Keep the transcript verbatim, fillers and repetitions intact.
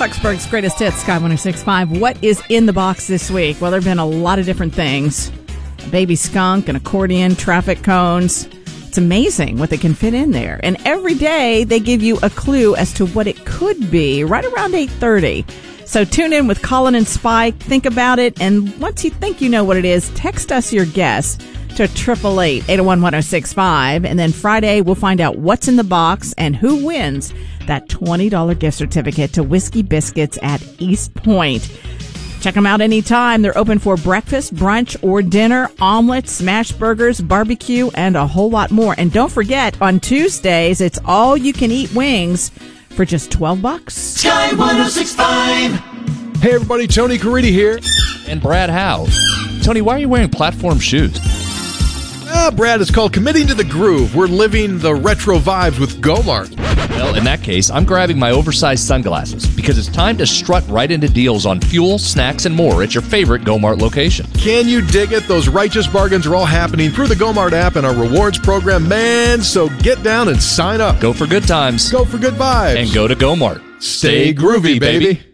Clarksburg's greatest hits, Sky one oh six point five. What is in the box this week? Well, there have been a lot of different things. A baby skunk, an accordion, traffic cones. It's amazing what they can fit in there. And every day they give you a clue as to what it could be right around eight thirty. So tune in with Colin and Spike. Think about it. And once you think you know what it is, text us your guess to eight eight eight, eight oh one, one oh six five. And then Friday, we'll find out what's in the box and who wins that twenty dollars gift certificate to Whiskey Biscuits at East Point. Check them out anytime. They're open for breakfast, brunch, or dinner, omelets, smash burgers, barbecue, and a whole lot more. And don't forget, on Tuesdays, it's all you can eat wings for just twelve bucks. Sky one oh six point five. Hey everybody, Tony Caridi here. And Brad Howe. Tony, why are you wearing platform shoes? Ah, Brad, it's called Committing to the Groove. We're living the retro vibes with Gomart. Well, in that case, I'm grabbing my oversized sunglasses because it's time to strut right into deals on fuel, snacks, and more at your favorite Gomart location. Can you dig it? Those righteous bargains are all happening through the Gomart app and our rewards program, man. So get down and sign up. Go for good times. Go for good vibes. And go to Gomart. Stay groovy, baby.